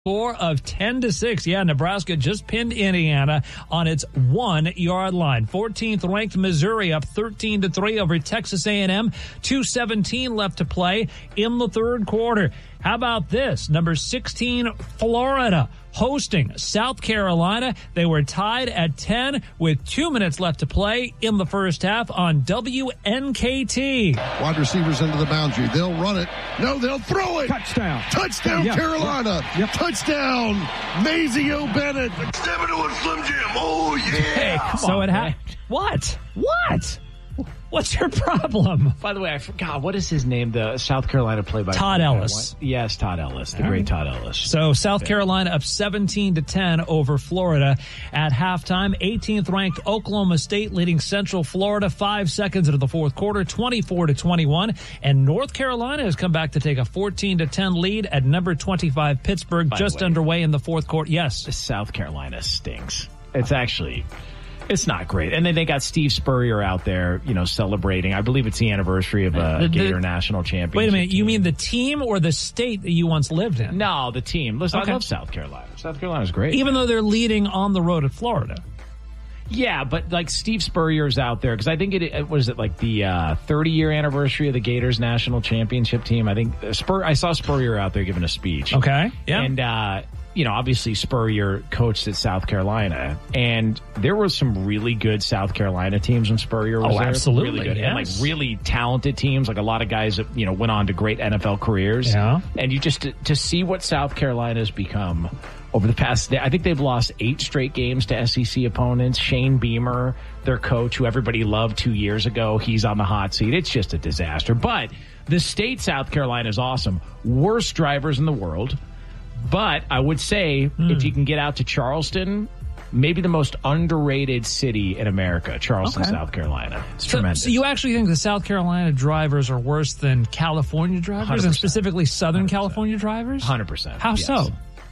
Score of 10-6. Yeah, Nebraska just pinned Indiana on its 1-yard line. 14th ranked Missouri up 13-3 over Texas A&M. 2:17 left to play in the third quarter. How about this? Number 16, Florida, hosting South Carolina. They were tied at 10 with 2 minutes left to play in the first half on WNKT. Wide receivers into the boundary. They'll run it. No, they'll throw it. Touchdown. Touchdown, Carolina. Touchdown, Mazio Bennett. Step into a Slim Jim. Oh, yeah. Hey, so it happened. What? What's your problem? By the way, I forgot, what is his name? The South Carolina play-by-play. Todd Ellis. Yes, Todd Ellis, the great Todd Ellis. So South Carolina up 17-10 over Florida at halftime. 18th ranked Oklahoma State leading Central Florida 5 seconds into the fourth quarter, 24-21. And North Carolina has come back to take a 14-10 lead at number 25 Pittsburgh, just underway in the fourth quarter. Yes. South Carolina stinks. It's not great. And then they got Steve Spurrier out there, celebrating. I believe it's the anniversary of a Gator National Championship. Wait a minute. You mean the team or the state that you once lived in? No, the team. Listen, okay. I love South Carolina. South Carolina's great. Even though they're leading on the road at Florida. Yeah, but like Steve Spurrier's out there because I think it was like the 30-year anniversary of the Gators National Championship team. I think I saw Spurrier out there giving a speech. Okay. Yeah. And, obviously Spurrier coached at South Carolina, and there were some really good South Carolina teams when Spurrier was there. Absolutely, really good, yes. and like really talented teams, like a lot of guys that went on to great NFL careers. Yeah, and you just to see what South Carolina has become over the past. I think they've lost 8 straight games to SEC opponents. Shane Beamer, their coach, who everybody loved 2 years ago, he's on the hot seat. It's just a disaster. But the state South Carolina is awesome. Worst drivers in the world. But I would say if you can get out to Charleston, maybe the most underrated city in America, Charleston, South Carolina. It's tremendous. So you actually think the South Carolina drivers are worse than California drivers 100%. And specifically Southern 100%. California drivers? 100%. How so?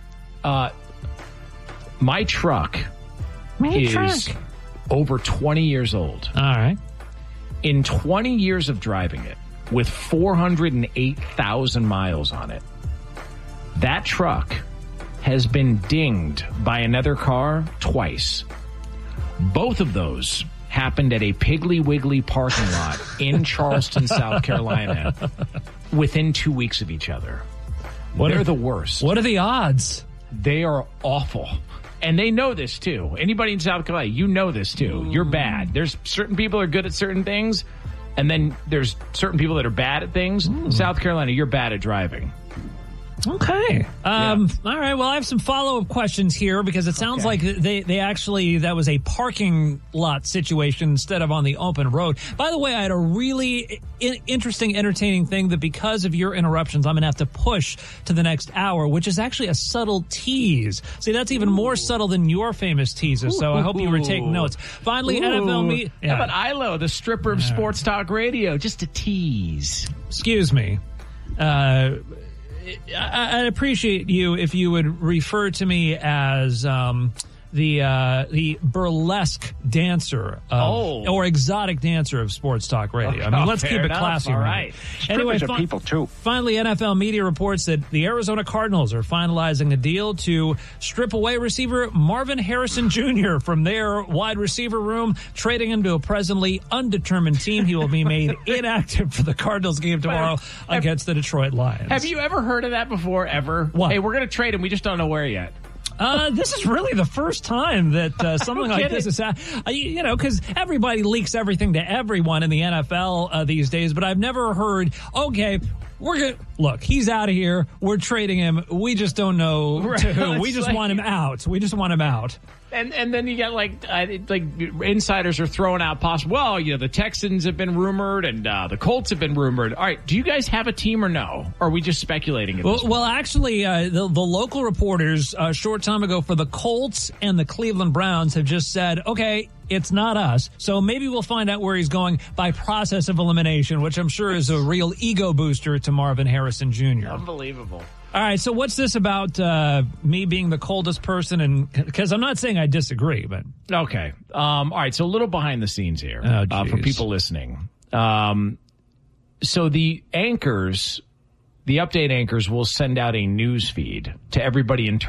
My truck is over 20 years old. All right. In 20 years of driving it with 408,000 miles on it, that truck has been dinged by another car twice. Both of those happened at a Piggly Wiggly parking lot in Charleston, South Carolina, within 2 weeks of each other. They're the worst. What are the odds? They are awful. And they know this, too. Anybody in South Carolina, you know this, too. You're bad. There's certain people are good at certain things, and then there's certain people that are bad at things. South Carolina, you're bad at driving. Okay. All right. Well, I have some follow-up questions here because it sounds like they actually, that was a parking lot situation instead of on the open road. By the way, I had a really interesting, entertaining thing that because of your interruptions, I'm going to have to push to the next hour, which is actually a subtle tease. See, that's even more subtle than your famous teaser, so I hope you were taking notes. Finally, NFL media. How about Ilo, the stripper of sports talk radio? Just a tease. Excuse me. I'd appreciate you if you would refer to me as the burlesque dancer or exotic dancer of sports talk radio. I mean, let's keep it classy. All right. Anyway, people too. Finally, NFL media reports that the Arizona Cardinals are finalizing a deal to strip away receiver Marvin Harrison Jr. from their wide receiver room, trading him to a presently undetermined team. He will be made inactive for the Cardinals game tomorrow against the Detroit Lions. Have you ever heard of that before, ever? What? Hey, we're going to trade him. We just don't know where yet. This is really the first time that something like this is happening. Because everybody leaks everything to everyone in the NFL these days, but I've never heard, okay, we're good. Look, he's out of here. We're trading him. We just don't know to who. We just want him out. We just want him out. And then you get like insiders are throwing out possible. Well, the Texans have been rumored and the Colts have been rumored. All right, do you guys have a team or no? Or are we just speculating? Well, actually, the local reporters a short time ago for the Colts and the Cleveland Browns have just said, okay, it's not us. So maybe we'll find out where he's going by process of elimination, which I'm sure is a real ego booster to Marvin Harrison Jr. Unbelievable. All right, so what's this about me being the coldest person? And because I'm not saying I disagree, but okay. All right, so a little behind the scenes here for people listening. So the anchors the update anchors will send out a news feed to everybody in